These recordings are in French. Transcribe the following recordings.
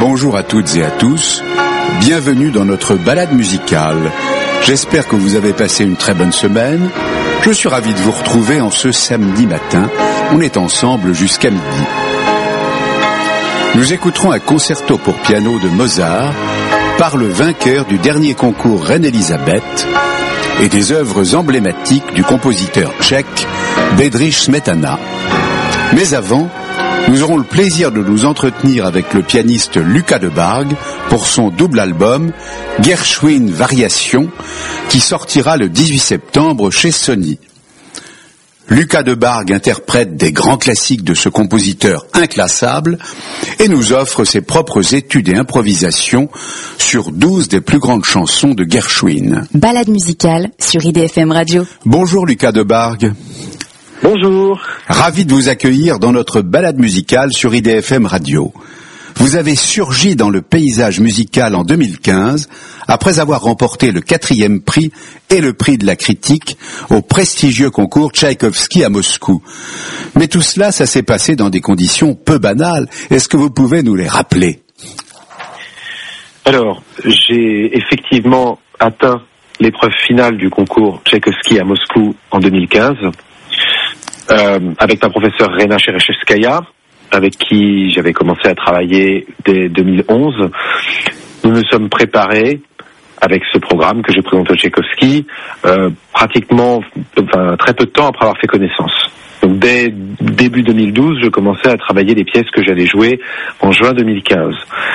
Bonjour à toutes et à tous, bienvenue dans notre balade musicale. J'espère que vous avez passé une très bonne semaine. Je suis ravi de vous retrouver en ce samedi matin. On est ensemble jusqu'à midi. Nous écouterons un concerto pour piano de Mozart par le vainqueur du dernier concours Reine-Élisabeth et des œuvres emblématiques du compositeur tchèque Bedřich Smetana. Mais avant, nous aurons le plaisir de nous entretenir avec le pianiste Lucas Debargue pour son double album Gershwin Variations qui sortira le 18 septembre chez Sony. Lucas Debargue interprète des grands classiques de ce compositeur inclassable et nous offre ses propres études et improvisations sur 12 des plus grandes chansons de Gershwin. Balade musicale sur IDFM Radio. Bonjour Lucas Debargue. Bonjour. Ravi de vous accueillir dans notre balade musicale sur IDFM Radio. Vous avez surgi dans le paysage musical en 2015 après avoir remporté le 4e prix et le prix de la critique au prestigieux concours Tchaïkovski à Moscou. Mais tout cela, ça s'est passé dans des conditions peu banales. Est-ce que vous pouvez nous les rappeler ? Alors, j'ai effectivement atteint l'épreuve finale du concours Tchaïkovski à Moscou en 2015 avec ma professeure Rena Chereshevskaya, avec qui j'avais commencé à travailler dès 2011. Nous nous sommes préparés avec ce programme que j'ai présenté au Tchaïkovski, très peu de temps après avoir fait connaissance. Donc dès début 2012, je commençais à travailler les pièces que j'allais jouer en juin 2015.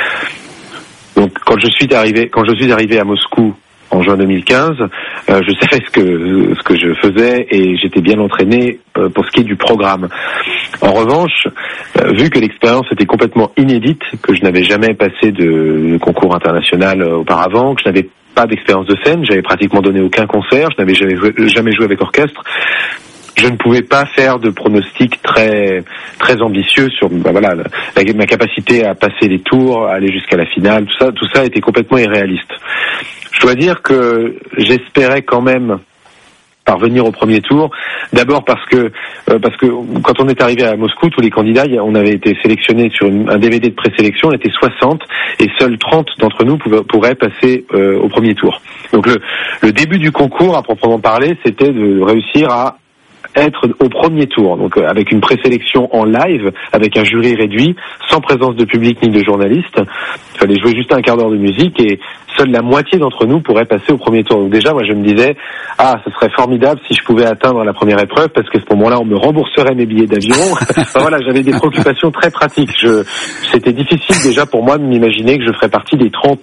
Donc quand je suis arrivé à Moscou en juin 2015, je savais ce que je faisais et j'étais bien entraîné pour ce qui est du programme. En revanche, vu que l'expérience était complètement inédite, que je n'avais jamais passé de concours international auparavant, que je n'avais pas d'expérience de scène, j'avais pratiquement donné aucun concert, je n'avais jamais joué avec orchestre, je ne pouvais pas faire de pronostic très très ambitieux sur ma capacité à passer les tours, à aller jusqu'à la finale, tout ça était complètement irréaliste. Je dois dire que j'espérais quand même parvenir au premier tour, d'abord parce que quand on est arrivé à Moscou, tous les candidats, on avait été sélectionnés sur un DVD de présélection, on était 60 et seuls 30 d'entre nous pourraient passer au premier tour. Donc le début du concours, à proprement parler, c'était de réussir à être au premier tour, donc avec une présélection en live, avec un jury réduit, sans présence de public ni de journalistes. Il fallait jouer juste un quart d'heure de musique et seule la moitié d'entre nous pourrait passer au premier tour. Donc déjà, moi je me disais, ce serait formidable si je pouvais atteindre la première épreuve, parce qu'à ce moment-là, on me rembourserait mes billets d'avion. J'avais des préoccupations très pratiques. C'était difficile déjà pour moi de m'imaginer que je ferais partie des 30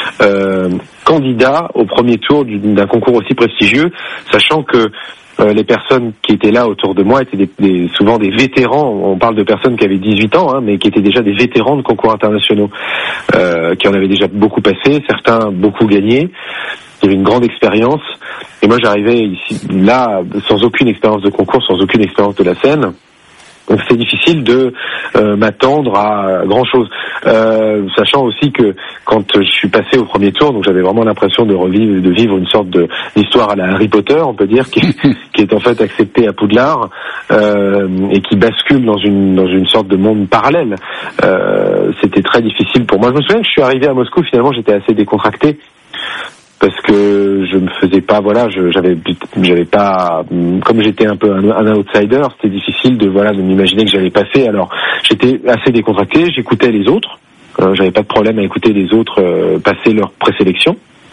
candidats au premier tour d'un concours aussi prestigieux, sachant que les personnes qui étaient là autour de moi étaient souvent des vétérans. On parle de personnes qui avaient 18 ans, mais qui étaient déjà des vétérans de concours internationaux, qui en avaient déjà beaucoup passé, certains beaucoup gagné. Il y avait une grande expérience. Et moi, j'arrivais ici, là, sans aucune expérience de concours, sans aucune expérience de la scène. Donc c'est difficile de m'attendre à grand chose, sachant aussi que quand je suis passé au premier tour, donc j'avais vraiment l'impression de vivre une sorte d'histoire à la Harry Potter, on peut dire, qui est en fait acceptée à Poudlard et qui bascule dans une sorte de monde parallèle. C'était très difficile pour moi. Je me souviens que je suis arrivé à Moscou, finalement j'étais assez décontracté, parce que je me faisais pas, j'avais pas, comme j'étais un peu un outsider, c'était difficile de m'imaginer que j'allais passer. Alors j'étais assez décontracté, j'écoutais les autres, j'avais pas de problème à écouter les autres passer leur présélection.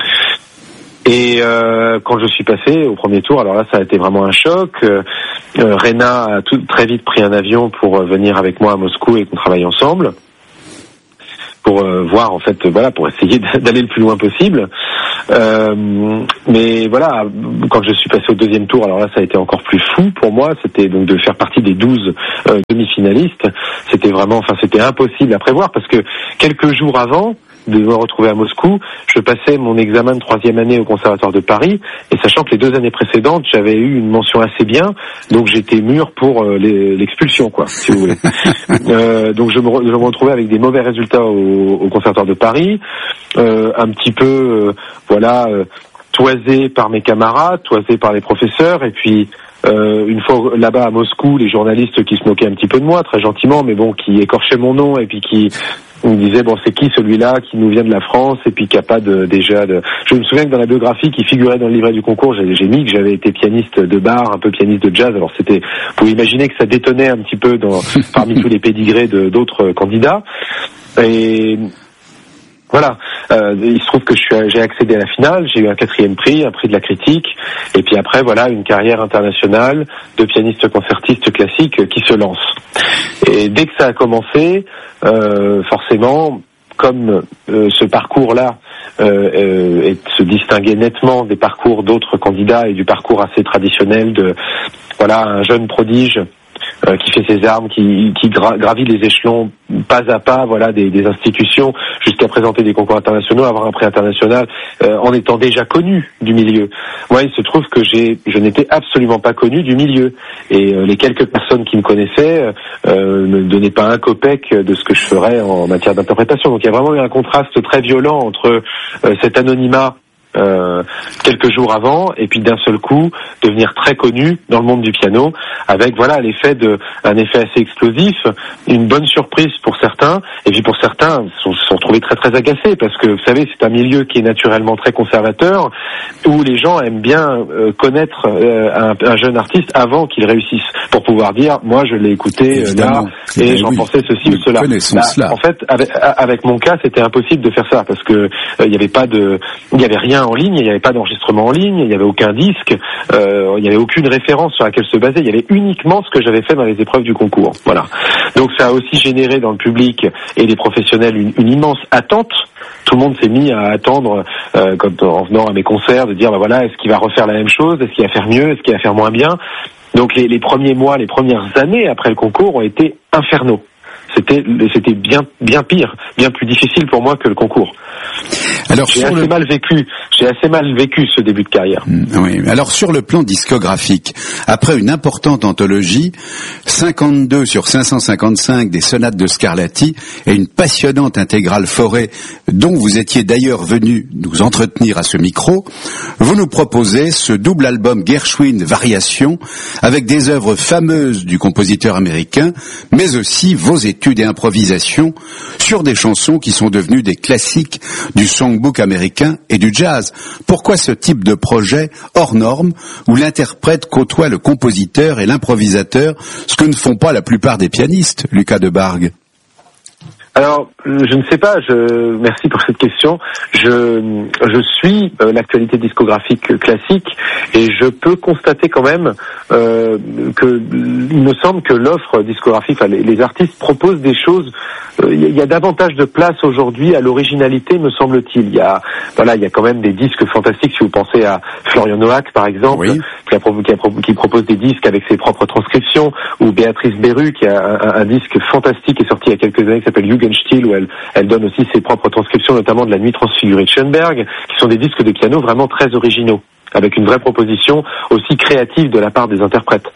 Et quand je suis passé au premier tour, alors là ça a été vraiment un choc. Rena a très vite pris un avion pour venir avec moi à Moscou et qu'on travaille ensemble, pour voir en fait, pour essayer d'aller le plus loin possible. Mais voilà, quand je suis passé au deuxième tour, alors là ça a été encore plus fou pour moi, c'était donc de faire partie des 12 demi-finalistes. C'était impossible à prévoir, parce que quelques jours avant de me retrouver à Moscou, je passais mon examen de 3e année au Conservatoire de Paris, et sachant que les 2 années précédentes, j'avais eu une mention assez bien, donc j'étais mûr pour l'expulsion, si vous voulez. Donc je me retrouvais avec des mauvais résultats au Conservatoire de Paris, un petit peu, toisé par mes camarades, toisé par les professeurs, et puis une fois là-bas à Moscou, les journalistes qui se moquaient un petit peu de moi, très gentiment, mais bon, qui écorchaient mon nom et puis qui On me disait bon, c'est qui celui-là qui nous vient de la France et puis qui a pas déjà. Je me souviens que dans la biographie qui figurait dans le livret du concours, j'ai mis que j'avais été pianiste de bar, un peu pianiste de jazz. Alors vous pouvez imaginer que ça détonnait un petit peu parmi tous les pédigrés d'autres candidats. Et voilà, il se trouve que j'ai accédé à la finale, j'ai eu un 4e prix, un prix de la critique, et puis après voilà une carrière internationale de pianiste concertiste classique qui se lance. Et dès que ça a commencé, forcément, comme ce parcours-là se distinguait nettement des parcours d'autres candidats et du parcours assez traditionnel de un jeune prodige qui fait ses armes, qui gravit les échelons pas à pas, des institutions jusqu'à présenter des concours internationaux, avoir un prix international, en étant déjà connu du milieu. Moi, il se trouve que je n'étais absolument pas connu du milieu, et les quelques personnes qui me connaissaient ne donnaient pas un copec de ce que je ferais en matière d'interprétation. Donc il y a vraiment eu un contraste très violent entre cet anonymat quelques jours avant, et puis d'un seul coup devenir très connu dans le monde du piano, avec un effet assez explosif, une bonne surprise pour certains, et puis pour certains se sont retrouvés très très agacés, parce que vous savez, c'est un milieu qui est naturellement très conservateur, où les gens aiment bien connaître un jeune artiste avant qu'il réussisse, pour pouvoir dire moi je l'ai écouté là et j'en pensais ceci ou cela. En fait, avec mon cas, c'était impossible de faire ça, parce que il y avait rien en ligne, il n'y avait pas d'enregistrement en ligne, il n'y avait aucun disque, il n'y avait aucune référence sur laquelle se baser, il y avait uniquement ce que j'avais fait dans les épreuves du concours. Voilà. Donc ça a aussi généré dans le public et les professionnels une immense attente. Tout le monde s'est mis à attendre, en venant à mes concerts, de dire est-ce qu'il va refaire la même chose, est-ce qu'il va faire mieux, est-ce qu'il va faire moins bien. Donc les premiers mois, les premières années après le concours ont été infernaux. C'était bien pire, bien plus difficile pour moi que le concours. Alors, j'ai assez mal vécu ce début de carrière. Oui. Alors sur le plan discographique, après une importante anthologie, 52 sur 555 des sonates de Scarlatti et une passionnante intégrale Fauré, dont vous étiez d'ailleurs venu nous entretenir à ce micro, vous nous proposez ce double album Gershwin Variations avec des œuvres fameuses du compositeur américain, mais aussi vos études et improvisations sur des chansons qui sont devenues des classiques du songbook américain et du jazz. Pourquoi ce type de projet hors norme où l'interprète côtoie le compositeur et l'improvisateur, ce que ne font pas la plupart des pianistes, Lucas Debargue? Alors, je ne sais pas, merci pour cette question. Je suis l'actualité discographique classique, et je peux constater quand même que il me semble que l'offre discographique, les artistes proposent des choses. Il y a davantage de place aujourd'hui à l'originalité, me semble-t-il. Il y a quand même des disques fantastiques. Si vous pensez à Florian Noack, par exemple, oui, qui propose des disques avec ses propres transcriptions, ou Béatrice Berru, qui a un disque fantastique qui est sorti il y a quelques années, qui s'appelle Jugendstil, où elle donne aussi ses propres transcriptions, notamment de La Nuit transfigurée de Schoenberg, qui sont des disques de piano vraiment très originaux, avec une vraie proposition aussi créative de la part des interprètes.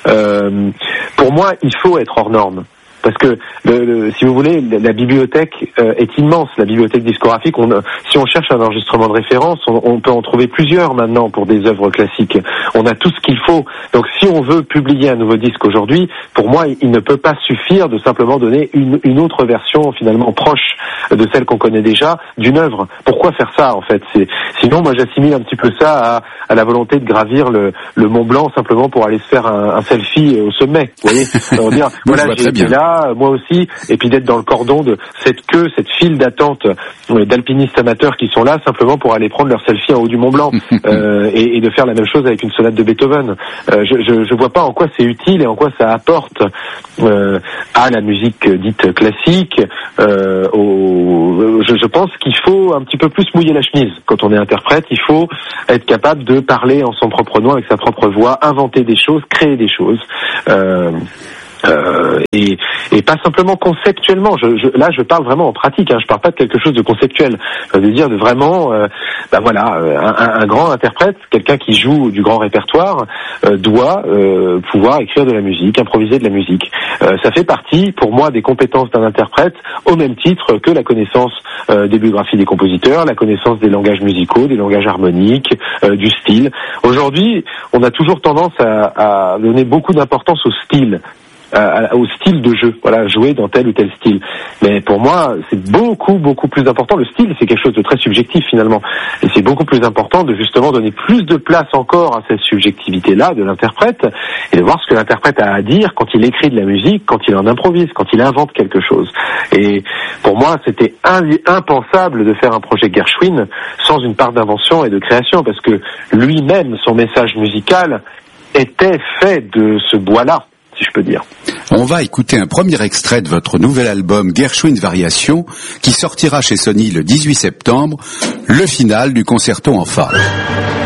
Pour moi, il faut être hors norme. Parce que, si vous voulez, la bibliothèque est immense, la bibliothèque discographique. Si on cherche un enregistrement de référence, on peut en trouver plusieurs maintenant pour des œuvres classiques. On a tout ce qu'il faut. Donc si on veut publier un nouveau disque aujourd'hui, pour moi, il ne peut pas suffire de simplement donner une autre version finalement proche de celle qu'on connaît déjà d'une œuvre. Pourquoi faire ça, en fait? Sinon, moi, j'assimile un petit peu ça à la volonté de gravir le Mont Blanc simplement pour aller se faire un selfie au sommet. Vous voyez? Alors, dire, voilà, j'ai été là, moi aussi, et puis d'être dans le cordon de cette file d'attente d'alpinistes amateurs qui sont là simplement pour aller prendre leur selfie en haut du Mont Blanc, et de faire la même chose avec une sonate de Beethoven. Je vois pas en quoi c'est utile et en quoi ça apporte à la musique dite classique. Je pense qu'il faut un petit peu plus mouiller la chemise quand on est interprète. Il faut être capable de parler en son propre nom, avec sa propre voix, inventer des choses, créer des choses. Et pas simplement conceptuellement. Là, je parle vraiment en pratique. Je parle pas de quelque chose de conceptuel. Ça veut dire de vraiment, un grand interprète, quelqu'un qui joue du grand répertoire, doit pouvoir écrire de la musique, improviser de la musique. Ça fait partie, pour moi, des compétences d'un interprète, au même titre que la connaissance des biographies des compositeurs, la connaissance des langages musicaux, des langages harmoniques, du style. Aujourd'hui, on a toujours tendance à donner beaucoup d'importance au style de jeu, jouer dans tel ou tel style. Mais pour pour moi, c'est beaucoup plus important. Le style, c'est quelque chose de très subjectif finalement. Et c'est beaucoup plus important de justement donner plus de place encore à cette subjectivité-là de l'interprète et de voir ce que l'interprète a à dire quand il écrit de la musique, quand il en improvise, quand il invente quelque chose. Et pour moi, c'était impensable de faire un projet Gershwin sans une part d'invention et de création, parce que lui-même, son message musical était fait de ce bois-là, si je peux dire. On va écouter un premier extrait de votre nouvel album Gershwin Variations, qui sortira chez Sony le 18 septembre, le final du concerto en fa.